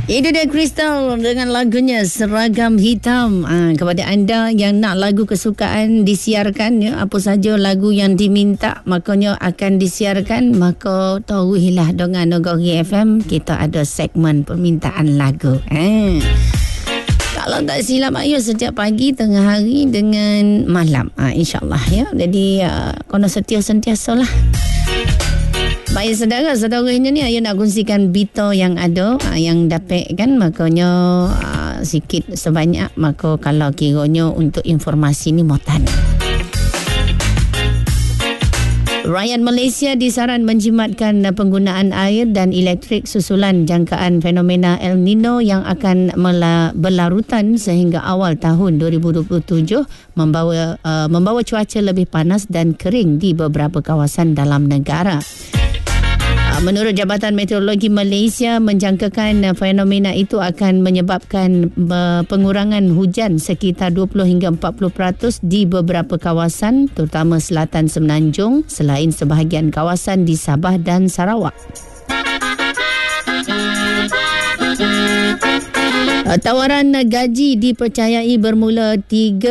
Itu dia Crystal dengan lagunya Seragam Hitam. Kepada anda yang nak lagu kesukaan disiarkan, ya, apa saja lagu yang diminta makanya akan disiarkan, maka tahuilah dengan Nagori FM kita ada segmen permintaan lagu. Kalau tak silap ayo setiap pagi, tengah hari dengan malam. InsyaAllah ya. Jadi kena setia sentiasa lah. Baik saudara-saudaranya ni, ayah nak kongsikan berita yang ada, yang dapat kan, makanya sikit sebanyak, maka kalau kiranya untuk informasi ni muatan. Rakyat Malaysia disaran menjimatkan penggunaan air dan elektrik susulan jangkaan fenomena El Nino yang akan berlarutan sehingga awal tahun 2027, membawa cuaca lebih panas dan kering di beberapa kawasan dalam negara. Menurut Jabatan Meteorologi Malaysia, menjangkakan fenomena itu akan menyebabkan pengurangan hujan sekitar 20 hingga 40% di beberapa kawasan, terutama selatan Semenanjung, selain sebahagian kawasan di Sabah dan Sarawak. Tawaran gaji dipercayai bermula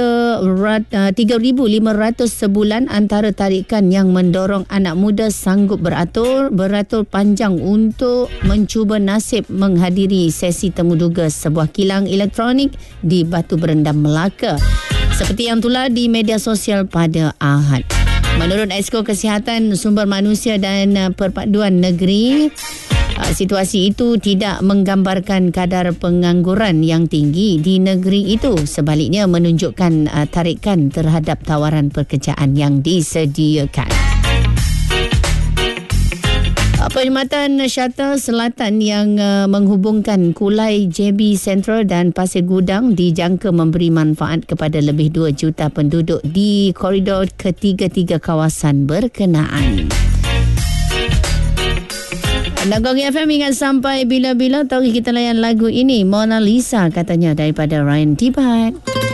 RM3,500 sebulan antara tarikan yang mendorong anak muda sanggup beratur panjang untuk mencuba nasib menghadiri sesi temuduga sebuah kilang elektronik di Batu Berendam, Melaka. Seperti yang tular di media sosial pada Ahad. Menurut Esko Kesihatan Sumber Manusia dan Perpaduan Negeri, situasi itu tidak menggambarkan kadar pengangguran yang tinggi di negeri itu. Sebaliknya menunjukkan tarikan terhadap tawaran pekerjaan yang disediakan. Perkhidmatan shuttle selatan yang menghubungkan Kulai, JB Central dan Pasir Gudang dijangka memberi manfaat kepada lebih 2 juta penduduk di koridor ketiga-tiga kawasan berkenaan. Nagori FM ingat sampai bila-bila, tahu kita layan lagu ini, Mona Lisa katanya daripada Ryan Tibat.